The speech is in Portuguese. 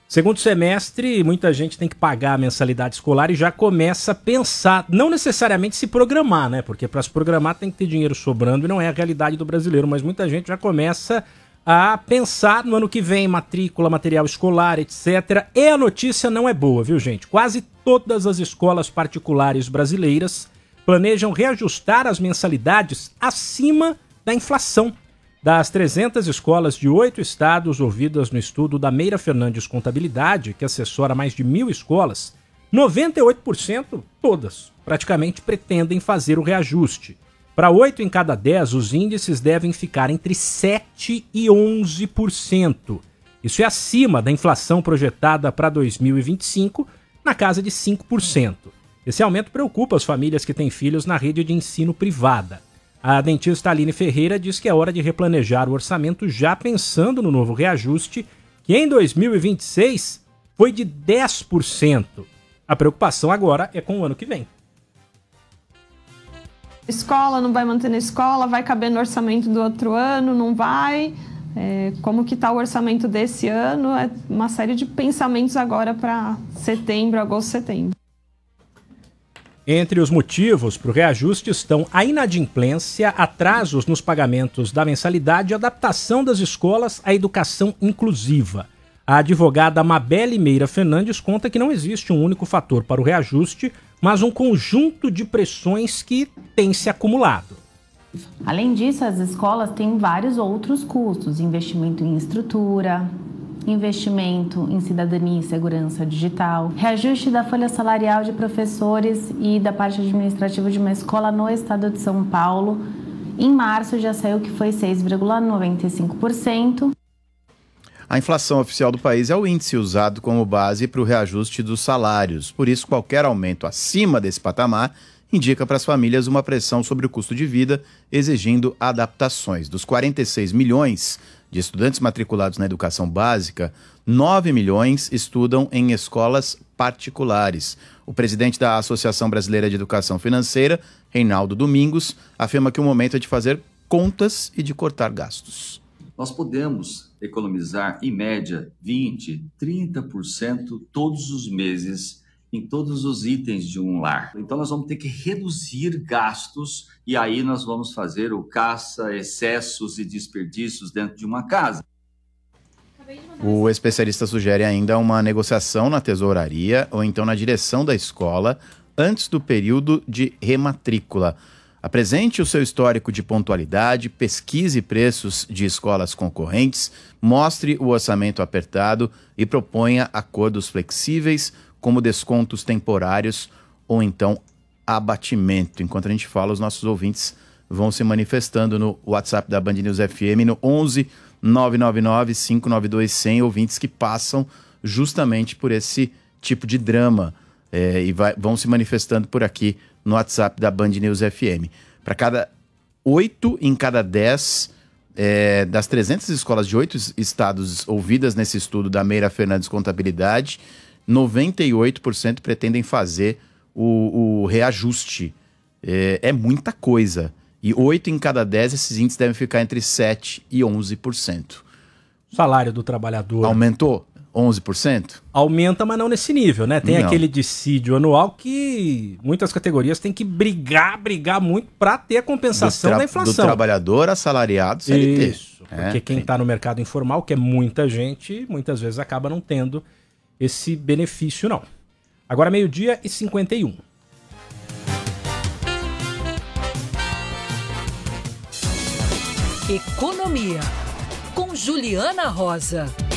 Segundo semestre, muita gente tem que pagar a mensalidade escolar e já começa a pensar, não necessariamente se programar, né? Porque para se programar tem que ter dinheiro sobrando e não é a realidade do brasileiro, mas muita gente já começa a pensar no ano que vem, matrícula, material escolar, etc. E a notícia não é boa, viu, gente? Quase todas as escolas particulares brasileiras planejam reajustar as mensalidades acima da inflação. Das 300 escolas de 8 estados ouvidas no estudo da Meira Fernandes Contabilidade, que assessora mais de 1.000 escolas, 98%, todas, praticamente pretendem fazer o reajuste. Para 8 em cada 10, os índices devem ficar entre 7% e 11%. Isso é acima da inflação projetada para 2025, na casa de 5%. Esse aumento preocupa as famílias que têm filhos na rede de ensino privada. A dentista Aline Ferreira diz que é hora de replanejar o orçamento já pensando no novo reajuste, que em 2026 foi de 10%. A preocupação agora é com o ano que vem. Escola, não vai manter na escola, vai caber no orçamento do outro ano, não vai? Como que está o orçamento desse ano? É uma série de pensamentos agora para setembro, agosto, setembro. Entre os motivos para o reajuste estão a inadimplência, atrasos nos pagamentos da mensalidade e adaptação das escolas à educação inclusiva. A advogada Mabelle Meira Fernandes conta que não existe um único fator para o reajuste, mas um conjunto de pressões que tem se acumulado. Além disso, as escolas têm vários outros custos: investimento em estrutura, investimento em cidadania e segurança digital, reajuste da folha salarial de professores e da parte administrativa de uma escola no estado de São Paulo. Em março já saiu que foi 6,95%. A inflação oficial do país é o índice usado como base para o reajuste dos salários. Por isso, qualquer aumento acima desse patamar indica para as famílias uma pressão sobre o custo de vida, exigindo adaptações. Dos 46 milhões de estudantes matriculados na educação básica, 9 milhões estudam em escolas particulares. O presidente da Associação Brasileira de Educação Financeira, Reinaldo Domingos, afirma que o momento é de fazer contas e de cortar gastos. Nós podemos economizar, em média, 20%, 30% todos os meses em todos os itens de um lar. Então nós vamos ter que reduzir gastos e aí nós vamos fazer o caça, excessos e desperdícios dentro de uma casa. O especialista sugere ainda uma negociação na tesouraria ou então na direção da escola antes do período de rematrícula. Apresente o seu histórico de pontualidade, pesquise preços de escolas concorrentes, mostre o orçamento apertado e proponha acordos flexíveis, como descontos temporários ou então abatimento. Enquanto a gente fala, os nossos ouvintes vão se manifestando no WhatsApp da Band News FM no 11 999 592 100, ouvintes que passam justamente por esse tipo de drama vão se manifestando por aqui no WhatsApp da Band News FM. Para cada 8 em cada 10 das 300 escolas de 8 estados ouvidas nesse estudo da Meira Fernandes Contabilidade, 98% pretendem fazer o reajuste. É muita coisa. E 8 em cada 10, esses índices devem ficar entre 7% e 11%. O salário do trabalhador... Aumentou? 11%? Aumenta, mas não nesse nível, né? Tem aquele dissídio anual que muitas categorias têm que brigar muito para ter a compensação da inflação. Do trabalhador assalariado CLT. Isso, porque quem está no mercado informal, que é muita gente, muitas vezes acaba não tendo esse benefício, não. Agora 12h51. Economia, com Juliana Rosa.